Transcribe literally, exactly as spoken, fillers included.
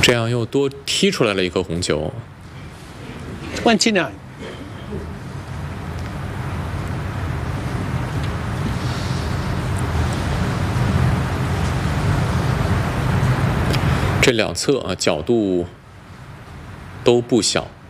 这样又多踢出来了一颗红球。 twenty-nine. 这两侧啊角度都不小。